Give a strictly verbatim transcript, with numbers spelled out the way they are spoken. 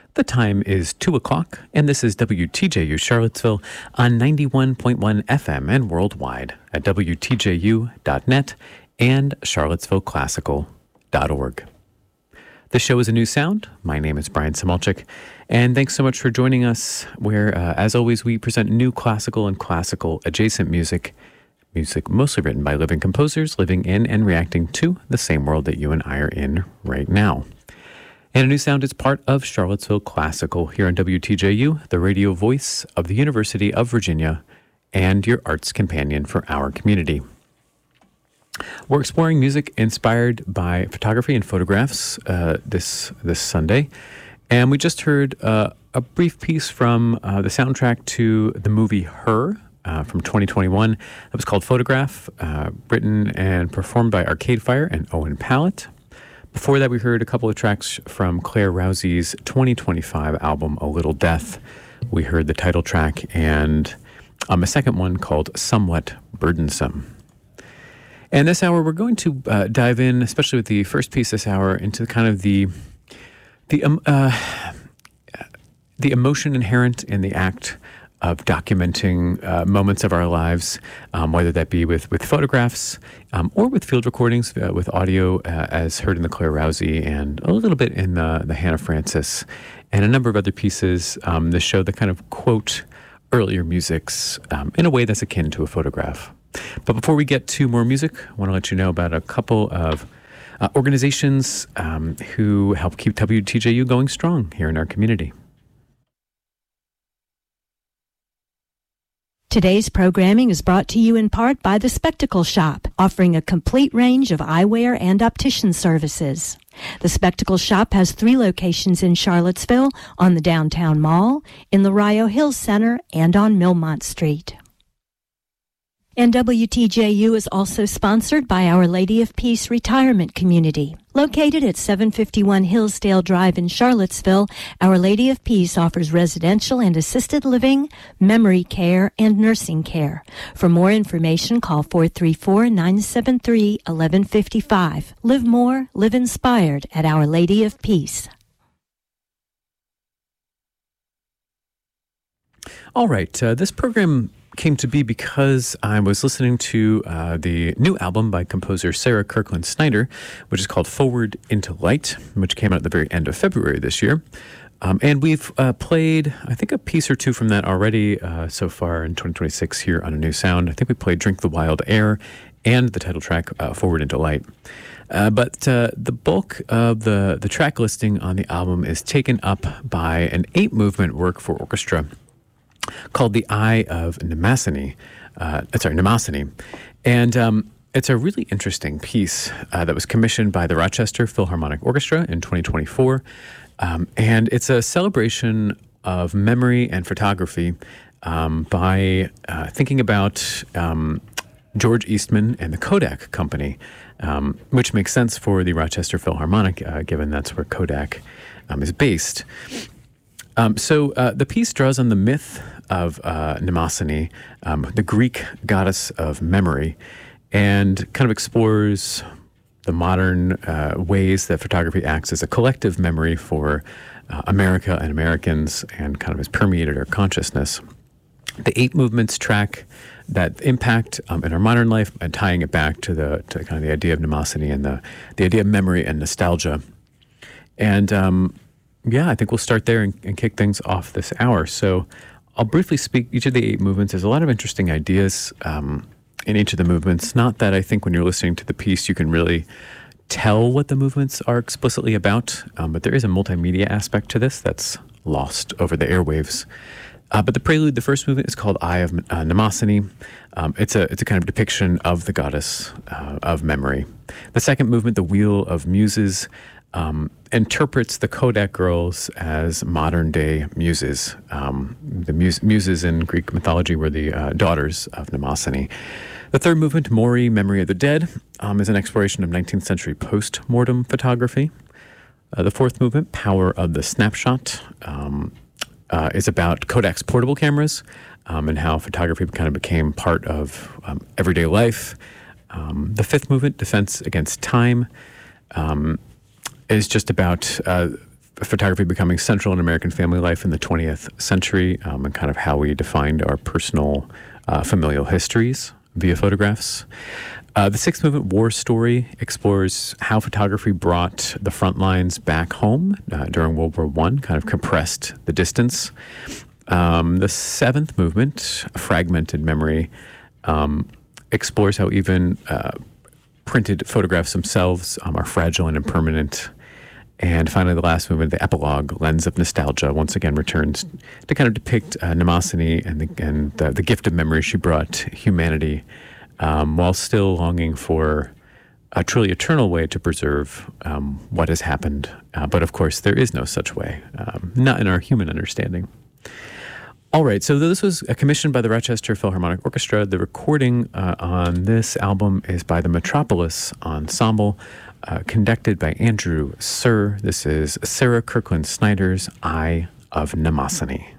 The time is two o'clock, and this is W T J U Charlottesville on ninety-one point one F M and worldwide at W T J U dot net and charlottesville classical dot org. The show is A New Sound. My name is Brian Samolczyk, and thanks so much for joining us, where, uh, as always, we present new classical and classical-adjacent music, music mostly written by living composers living in and reacting to the same world that you and I are in right now. And A New Sound is part of Charlottesville Classical here on W T J U, the radio voice of the University of Virginia, and your arts companion for our community. We're exploring music inspired by photography and photographs uh, this this Sunday, and we just heard uh, a brief piece from uh, the soundtrack to the movie Her uh, from twenty twenty-one. That was called Photograph, uh, written and performed by Arcade Fire and Owen Pallett. Before that, we heard a couple of tracks from Claire Rousey's twenty twenty-five album, A Little Death. We heard the title track and um, a second one called Somewhat Burdensome. And this hour, we're going to uh, dive in, especially with the first piece this hour, into kind of the the um, uh, the emotion inherent in the act of documenting uh, moments of our lives, um, whether that be with, with photographs um, or with field recordings, uh, with audio, uh, as heard in the Claire Rousey and a little bit in the, the Hannah Francis, and a number of other pieces um, that show the kind of quote earlier musics um, in a way that's akin to a photograph. But before we get to more music, I want to let you know about a couple of uh, organizations um, who help keep W T J U going strong here in our community. Today's programming is brought to you in part by The Spectacle Shop, offering a complete range of eyewear and optician services. The Spectacle Shop has three locations in Charlottesville, on the Downtown Mall, in the Rio Hills Center, and on Millmont Street. And W T J U is also sponsored by Our Lady of Peace Retirement Community. Located at seven fifty-one Hillsdale Drive in Charlottesville, Our Lady of Peace offers residential and assisted living, memory care, and nursing care. For more information, call four three four, nine seven three, one one five five. Live more, live inspired at Our Lady of Peace. All right, uh, this program came to be because I was listening to uh, the new album by composer Sarah Kirkland Snyder, which is called Forward into Light, which came out at the very end of February this year. Um, and we've uh, played, I think, a piece or two from that already uh, so far in twenty twenty-six here on A New Sound. I think we played Drink the Wild Air and the title track, uh, Forward into Light. Uh, but uh, the bulk of the, the track listing on the album is taken up by an eight-movement work for orchestra called The Eye of Mnemosyne, uh, sorry, Mnemosyne. And um, it's a really interesting piece uh, that was commissioned by the Rochester Philharmonic Orchestra in twenty twenty-four. Um, and it's a celebration of memory and photography um, by uh, thinking about um, George Eastman and the Kodak Company, um, which makes sense for the Rochester Philharmonic, uh, given that's where Kodak um, is based. Um, so uh, the piece draws on the myth of uh, Mnemosyne, um, the Greek goddess of memory, and kind of explores the modern uh, ways that photography acts as a collective memory for uh, America and Americans, and kind of has permeated our consciousness. The eight movements track that impact um, in our modern life, and tying it back to the to kind of the idea of Mnemosyne and the the idea of memory and nostalgia. And um, yeah, I think we'll start there and, and kick things off this hour. So I'll briefly speak each of the eight movements. There's a lot of interesting ideas um, in each of the movements. Not that I think when you're listening to the piece you can really tell what the movements are explicitly about, um, but there is a multimedia aspect to this that's lost over the airwaves. Uh, but the prelude, the first movement, is called Eye of uh, Mnemosyne. Um, it's a it's a kind of depiction of the goddess uh, of memory. The second movement, the Wheel of Muses, um, interprets the Kodak girls as modern-day muses. Um, the muse, muses in Greek mythology were the uh, daughters of Mnemosyne. The third movement, Maury, Memory of the Dead, um, is an exploration of nineteenth century post-mortem photography. Uh, the fourth movement, Power of the Snapshot, um, uh, is about Kodak's portable cameras um, and how photography kind of became part of um, everyday life. Um, the fifth movement, Defense Against Time, um, is just about uh, photography becoming central in American family life in the twentieth century, um, and kind of how we defined our personal uh, familial histories via photographs. Uh, the sixth movement, War Story, explores how photography brought the front lines back home uh, during World War One, kind of compressed the distance. Um, the seventh movement, Fragmented Memory, um, explores how even uh, printed photographs themselves um, are fragile and impermanent. And finally, the last movement, the epilogue, Lens of Nostalgia, once again returns to kind of depict uh, Mnemosyne and, the, and the, the gift of memory she brought humanity, um, while still longing for a truly eternal way to preserve um, what has happened. Uh, but of course, there is no such way, um, not in our human understanding. All right, so this was commissioned by the Rochester Philharmonic Orchestra. The recording uh, on this album is by the Metropolis Ensemble, uh, conducted by Andrew Sir. This is Sarah Kirkland Snyder's Eye of Mnemosyne.